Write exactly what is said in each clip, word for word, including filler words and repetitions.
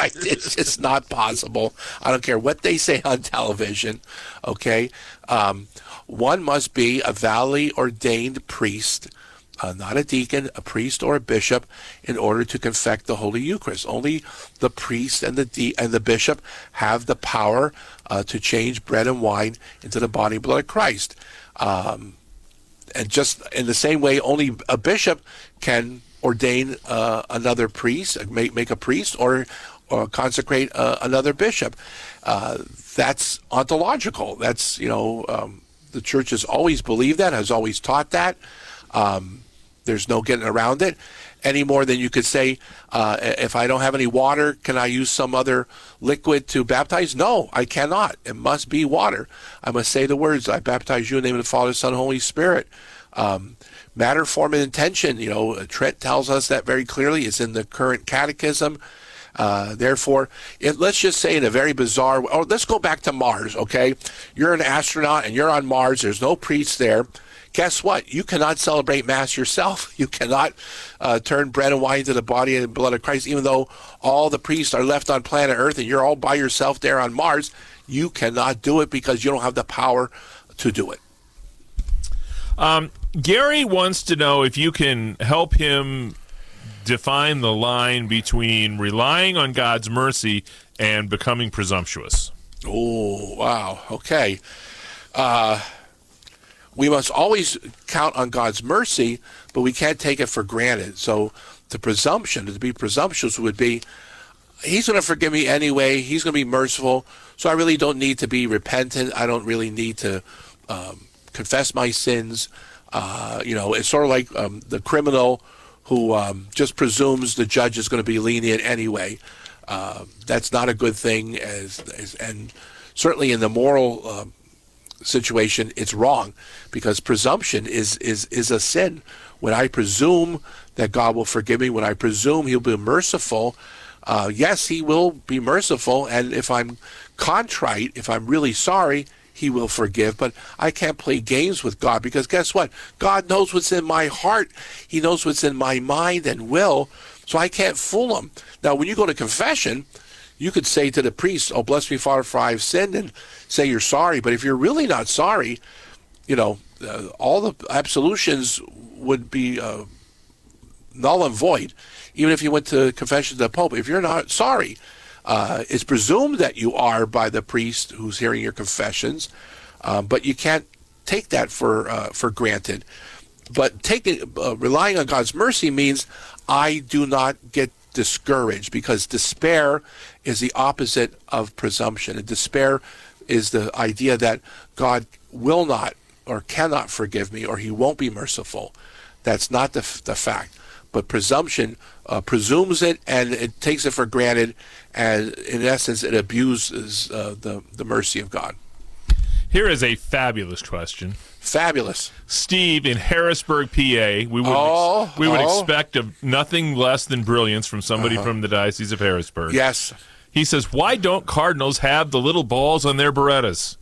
right? It's just not possible. I don't care what they say on television, okay? Um, one must be a validly ordained priest, uh, not a deacon, a priest or a bishop, in order to confect the Holy Eucharist. Only the priest and the de- and the bishop have the power uh, to change bread and wine into the body and blood of Christ. Um, and just in the same way, only a bishop can ordain uh, another priest, make make a priest, or or consecrate uh, another bishop. Uh, that's ontological. That's, you know, um, the church has always believed that, has always taught that. Um, there's no getting around it any more than you could say, uh, if I don't have any water, can I use some other liquid to baptize? No, I cannot. It must be water. I must say the words, I baptize you in the name of the Father, Son, and Holy Spirit. Um, matter, form, and intention, you know, Trent tells us that very clearly. It's in the current catechism. Uh, therefore, it, let's just say in a very bizarre, oh, let's go back to Mars, okay? You're an astronaut and you're on Mars. There's no priest there. Guess what? You cannot celebrate Mass yourself. You cannot uh, turn bread and wine into the body and blood of Christ, even though all the priests are left on planet Earth and you're all by yourself there on Mars. You cannot do it because you don't have the power to do it. Um, Gary wants to know if you can help him define the line between relying on God's mercy and becoming presumptuous. Oh, wow. Okay. Uh, we must always count on God's mercy, but we can't take it for granted. So the presumption, to be presumptuous, would be, he's going to forgive me anyway. He's going to be merciful. So I really don't need to be repentant. I don't really need to um, confess my sins. Uh, you know, it's sort of like um, the criminal who um, just presumes the judge is going to be lenient anyway. Uh, that's not a good thing, as, as and certainly in the moral uh, situation, it's wrong, because presumption is, is, is a sin. When I presume that God will forgive me, when I presume he'll be merciful, uh, yes, he will be merciful, and if I'm contrite, if I'm really sorry, he will forgive. But I can't play games with God, because guess what? God knows what's in my heart. He knows what's in my mind and will, so I can't fool him. Now, when you go to confession, you could say to the priest, oh, bless me, Father, for I have sinned, and say you're sorry. But if you're really not sorry, you know, uh, all the absolutions would be uh, null and void, even if you went to confession to the Pope. If you're not sorry, Uh, it's presumed that you are by the priest who's hearing your confessions, uh, but you can't take that for uh, for granted. But taking uh, relying on God's mercy means I do not get discouraged, because despair is the opposite of presumption. And despair is the idea that God will not or cannot forgive me, or he won't be merciful. That's not the, the fact. But presumption uh, presumes it, and it takes it for granted, and in essence, it abuses uh, the, the mercy of God. Here is a fabulous question. Fabulous. Steve in Harrisburg, P A. We would oh, ex- we would oh. expect a, nothing less than brilliance from somebody uh-huh. from the Diocese of Harrisburg. Yes. He says, why don't Cardinals have the little balls on their Berettas?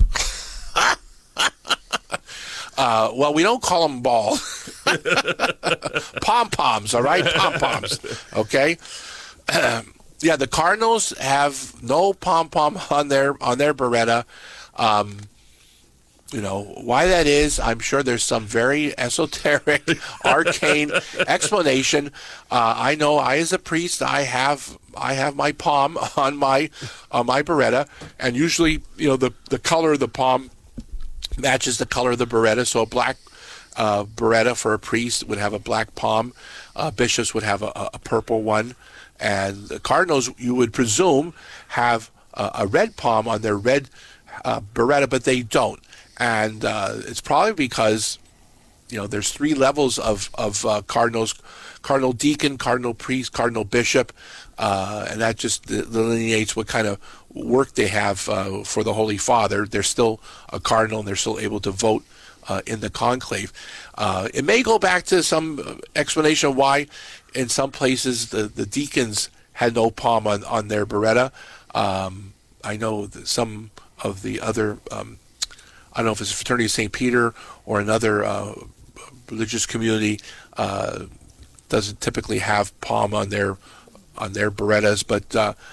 Uh, well, we don't call them balls. Pom-poms, all right? Pom-poms, okay? Um, yeah, the Cardinals have no pom-pom on their on their Beretta. Um, you know, why that is, I'm sure there's some very esoteric, arcane explanation. Uh, I know I, as a priest, I have I have my palm on my on my Beretta, and usually, you know, the, the color of the palm matches the color of the Beretta. So a black uh, Beretta for a priest would have a black palm. Uh, bishops would have a, a purple one. And the Cardinals, you would presume, have a, a red palm on their red uh, Beretta, but they don't. And uh, it's probably because, you know, there's three levels of, of uh, Cardinals: Cardinal Deacon, Cardinal Priest, Cardinal Bishop. Uh, and that just delineates what kind of work they have uh, for the Holy Father. They're still a cardinal, and they're still able to vote uh, in the conclave. Uh, it may go back to some explanation of why in some places the, the deacons had no palm on, on their Beretta. Um, I know that some of the other, um, I don't know if it's a Fraternity of Saint Peter or another uh, religious community, uh, doesn't typically have palm on their on their Berettas, but uh,